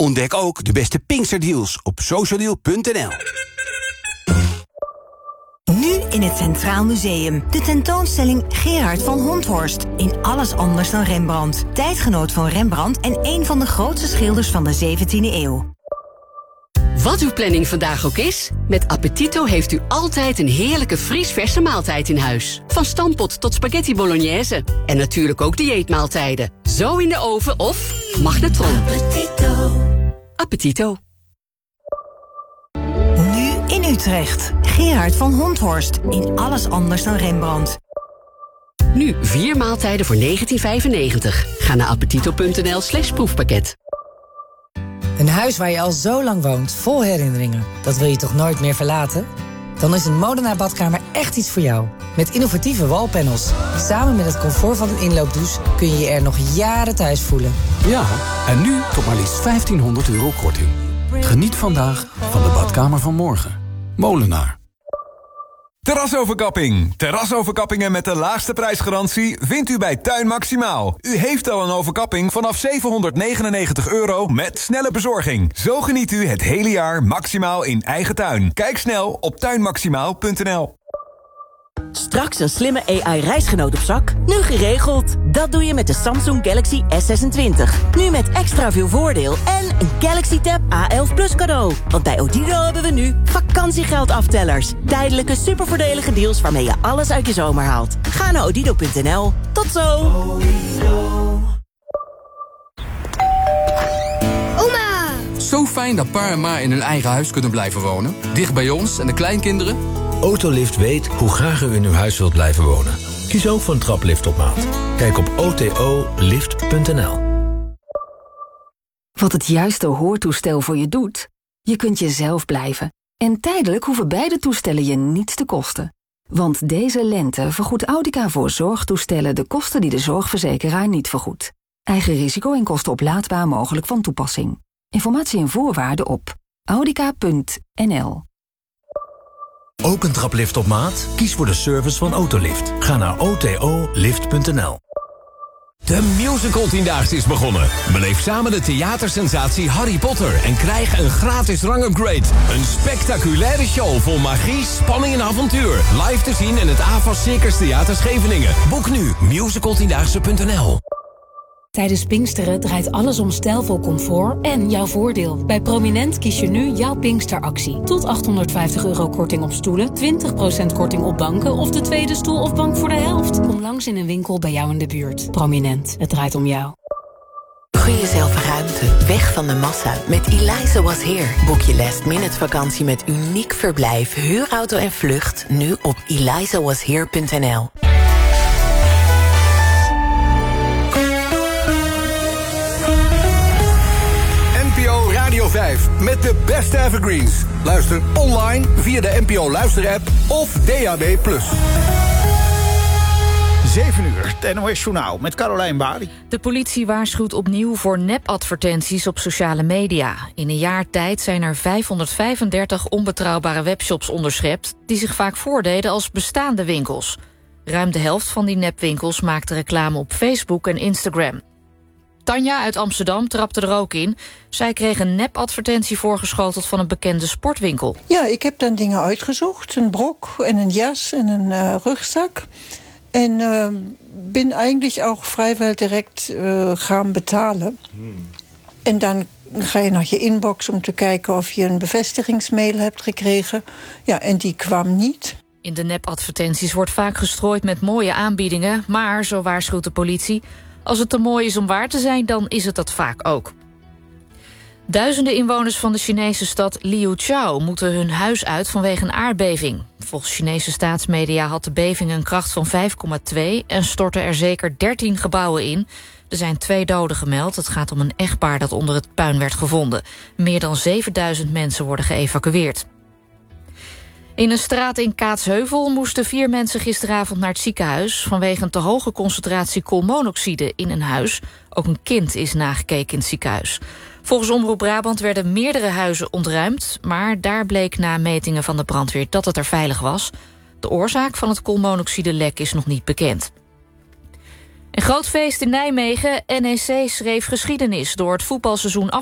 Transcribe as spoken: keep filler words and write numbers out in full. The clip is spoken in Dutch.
Ontdek ook de beste Pinksterdeals op socialdeal punt n l. Nu in het Centraal Museum. De tentoonstelling Gerard van Honthorst. In alles anders dan Rembrandt. Tijdgenoot van Rembrandt en een van de grootste schilders van de zeventiende eeuw. Wat uw planning vandaag ook is, met Appetito heeft u altijd een heerlijke vriesverse maaltijd in huis. Van stampot tot spaghetti bolognese. En natuurlijk ook dieetmaaltijden. Zo in de oven of magnetron. Appetito. Appetito. Nu in Utrecht. Gerard van Honthorst. In alles anders dan Rembrandt. Nu vier maaltijden voor negentien vijfennegentig. Ga naar appetito punt n l slash proefpakket. Een huis waar je al zo lang woont, vol herinneringen. Dat wil je toch nooit meer verlaten? Dan is een Molenaar badkamer echt iets voor jou. Met innovatieve wallpanels. Samen met het comfort van een inloopdouche kun je je er nog jaren thuis voelen. Ja, en nu tot maar liefst vijftienhonderd euro korting. Geniet vandaag van de badkamer van morgen. Molenaar. Terrasoverkapping. Terrasoverkappingen met de laagste prijsgarantie vindt u bij Tuin Maximaal. U heeft al een overkapping vanaf zevenhonderdnegenennegentig euro met snelle bezorging. Zo geniet u het hele jaar maximaal in eigen tuin. Kijk snel op tuin maximaal punt n l. Straks een slimme A I-reisgenoot op zak? Nu geregeld. Dat doe je met de Samsung Galaxy S zesentwintig. Nu met extra veel voordeel en een Galaxy Tab A elf Plus cadeau. Want bij Odido hebben we nu vakantiegeldaftellers. Tijdelijke supervoordelige deals waarmee je alles uit je zomer haalt. Ga naar odido punt n l. Tot zo! Oma! Zo fijn dat pa en ma in hun eigen huis kunnen blijven wonen. Dicht bij ons en de kleinkinderen. Autolift weet hoe graag u in uw huis wilt blijven wonen. Kies ook voor een traplift op maat. Kijk op o t o lift punt n l. Wat het juiste hoortoestel voor je doet? Je kunt jezelf blijven. En tijdelijk hoeven beide toestellen je niets te kosten. Want deze lente vergoedt Audica voor zorgtoestellen de kosten die de zorgverzekeraar niet vergoedt. Eigen risico en kosten oplaadbaar mogelijk van toepassing. Informatie en voorwaarden op audica punt n l. Ook een traplift op maat? Kies voor de service van Autolift. Ga naar o t o lift punt n l. De musical tiendaagse is begonnen. Beleef samen de theatersensatie Harry Potter en krijg een gratis rangupgrade. Een spectaculaire show vol magie, spanning en avontuur. Live te zien in het A F A S Circus Theater Scheveningen. Boek nu musical tiendaagse punt n l. Tijdens Pinksteren draait alles om stijlvol comfort en jouw voordeel. Bij Prominent kies je nu jouw Pinksteractie. Tot achthonderdvijftig euro korting op stoelen, twintig procent korting op banken of de tweede stoel of bank voor de helft. Kom langs in een winkel bij jou in de buurt. Prominent, het draait om jou. Gun jezelf ruimte, weg van de massa. Met Eliza Was Here boek je last minute vakantie met uniek verblijf, huurauto en vlucht. Nu op eliza was here punt n l. Radio vijf met de beste evergreens. Luister online via de N P O Luister-app of D A B plus. zeven uur, het N O S-journaal met Carolijn Bari. De politie waarschuwt opnieuw voor nepadvertenties op sociale media. In een jaar tijd zijn er vijfhonderdvijfendertig onbetrouwbare webshops onderschept, die zich vaak voordeden als bestaande winkels. Ruim de helft van die nepwinkels maakte reclame op Facebook en Instagram. Tanja uit Amsterdam trapte er ook in. Zij kreeg een nepadvertentie voorgeschoteld van een bekende sportwinkel. Ja, ik heb dan dingen uitgezocht. Een broek en een jas en een uh, rugzak. En uh, ben eigenlijk ook vrijwel direct uh, gaan betalen. Hmm. En dan ga je naar je inbox om te kijken of je een bevestigingsmail hebt gekregen. Ja, en die kwam niet. In de nepadvertenties wordt vaak gestrooid met mooie aanbiedingen, maar, zo waarschuwt de politie, als het te mooi is om waar te zijn, dan is het dat vaak ook. Duizenden inwoners van de Chinese stad Liuqiao moeten hun huis uit vanwege een aardbeving. Volgens Chinese staatsmedia had de beving een kracht van vijf komma twee en stortte er zeker dertien gebouwen in. Er zijn twee doden gemeld. Het gaat om een echtpaar dat onder het puin werd gevonden. Meer dan zevenduizend mensen worden geëvacueerd. In een straat in Kaatsheuvel moesten vier mensen gisteravond naar het ziekenhuis vanwege een te hoge concentratie koolmonoxide in een huis. Ook een kind is nagekeken in het ziekenhuis. Volgens Omroep Brabant werden meerdere huizen ontruimd, maar daar bleek na metingen van de brandweer dat het er veilig was. De oorzaak van het koolmonoxidelek is nog niet bekend. Een groot feest in Nijmegen. N E C schreef geschiedenis door het voetbalseizoen af